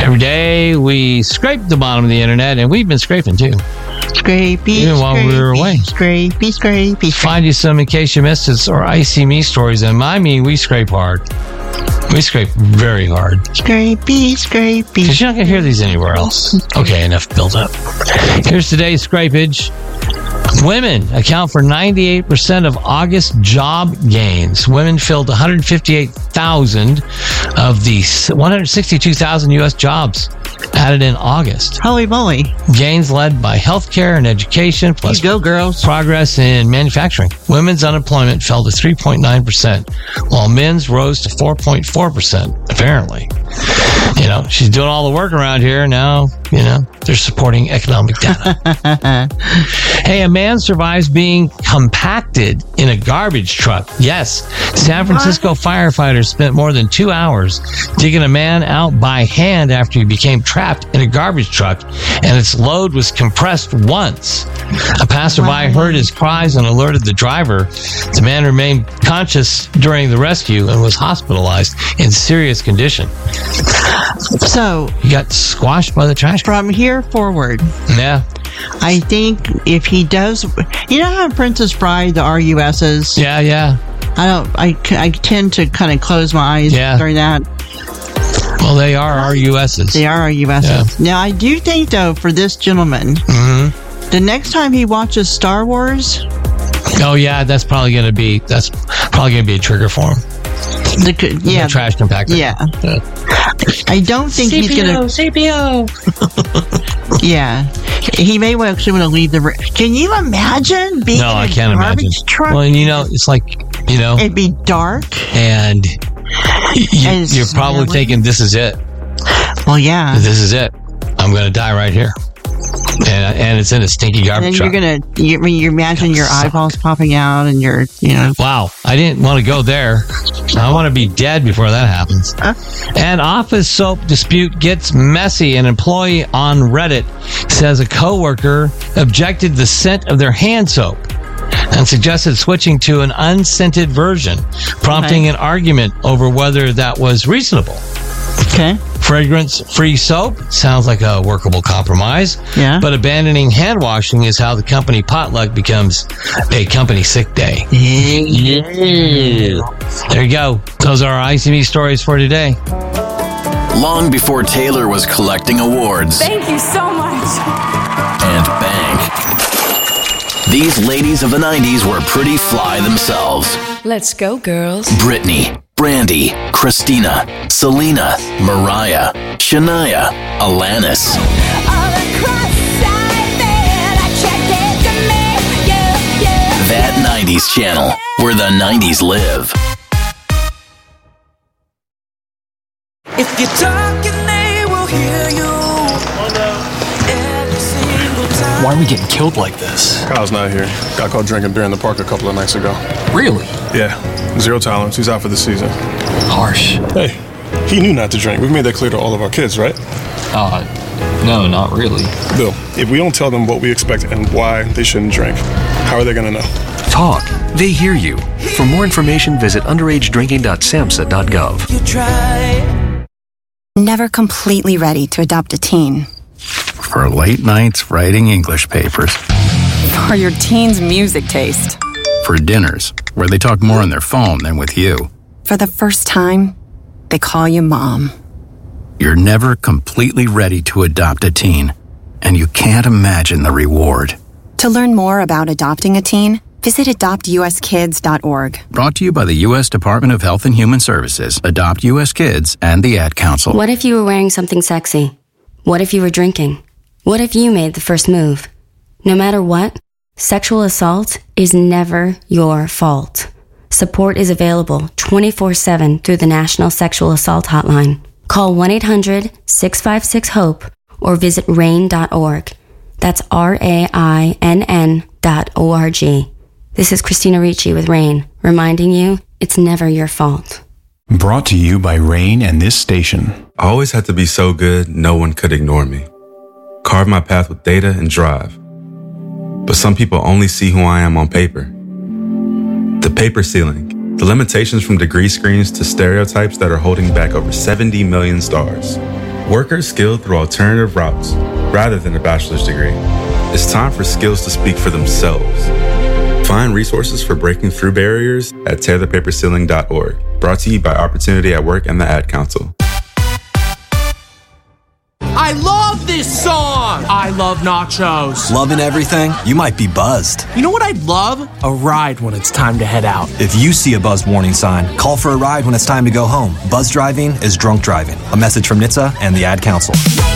Every day we scrape the bottom of the internet, and we've been scraping too. Scrapey, even while we were away. Scrapey. Find you some in case you missed it, or Icy Me stories. And I mean, we scrape hard. We scrape very hard. Scrapey. Because you're not going to hear these anywhere else. Okay, enough build up. Here's today's scrapage. Women account for 98% of August job gains. Women filled 158,000 of the 162,000 U.S. jobs added in August. Holy moly. Gains led by healthcare and education, plus go, girls. Progress in manufacturing. Women's unemployment fell to 3.9%, while men's rose to 4.4%, apparently. She's doing all the work around here. Now, they're supporting economic data. Hey, a man survives being compacted in a garbage truck. Yes, San Francisco firefighters spent more than 2 hours digging a man out by hand after he became trapped in a garbage truck, and its load was compressed once. A passerby heard his cries and alerted the driver. The man remained conscious during the rescue and was hospitalized in serious condition. So he got squashed by the trash can. From here forward. Yeah. I think if he does, how in Princess Bride the RUSs? Yeah. I tend to kind of close my eyes during that. Well, they are RUSs. They are RUSs. Yeah. Now, I do think, though, for this gentleman, the next time he watches Star Wars... Oh, yeah, that's probably going to be a trigger for him. The trash compactor. Yeah. I don't think he's going to... CPO! Yeah. He may actually want to leave the... Can you imagine being in a garbage truck? Well, it's like, It'd be dark. And you're probably thinking, this is it. Well, yeah. This is it. I'm going to die right here. And it's in a stinky garbage truck. And then you imagine your eyeballs popping out and your, Wow. I didn't want to go there. I want to be dead before that happens. An office soap dispute gets messy. An employee on Reddit says a coworker objected the scent of their hand soap and suggested switching to an unscented version, prompting an argument over whether that was reasonable. Okay. Fragrance-free soap sounds like a workable compromise. Yeah. But abandoning hand washing is how the company potluck becomes a company sick day. There you go. Those are our ICB stories for today. Long before Taylor was collecting awards. Thank you so much. And bank. These ladies of the 90s were pretty fly themselves. Let's go, girls. Britney, Brandy, Christina, Selena, Mariah, Shania, Alanis. That 90s channel, where the 90s live. If you're talking, they will hear you. Every single time. Why are we getting killed like this? Kyle's not here. Got caught drinking during the park a couple of nights ago. Really? Yeah. 0 tolerance. He's out for the season. Harsh. Hey, he knew not to drink. We've made that clear to all of our kids, right? No, not really. Bill, if we don't tell them what we expect and why they shouldn't drink, how are they going to know? Talk. They hear you. For more information, visit underagedrinking.samhsa.gov. You try. Never completely ready to adopt a teen. For late nights writing English papers. For your teen's music taste. For dinners, where they talk more on their phone than with you. For the first time, they call you mom. You're never completely ready to adopt a teen, and you can't imagine the reward. To learn more about adopting a teen, visit adoptuskids.org. Brought to you by the U.S. Department of Health and Human Services, Adopt U.S. Kids, and the Ad Council. What if you were wearing something sexy? What if you were drinking? What if you made the first move? No matter what, sexual assault is never your fault. Support is available 24/7 through the National Sexual Assault Hotline. Call 1-800-656-HOPE or visit RAINN.org. That's RAINN.org. This is Christina Ricci with RAINN, reminding you it's never your fault. Brought to you by RAINN and this station. I always had to be so good, no one could ignore me. Carve my path with data and drive. But some people only see who I am on paper. The paper ceiling. The limitations from degree screens to stereotypes that are holding back over 70 million stars. Workers skilled through alternative routes rather than a bachelor's degree. It's time for skills to speak for themselves. Find resources for breaking through barriers at tearthepaperceiling.org. Brought to you by Opportunity at Work and the Ad Council. I love this song! I love nachos. Loving everything? You might be buzzed. You know what I'd love? A ride when it's time to head out. If you see a buzz warning sign, call for a ride when it's time to go home. Buzz driving is drunk driving. A message from NHTSA and the Ad Council.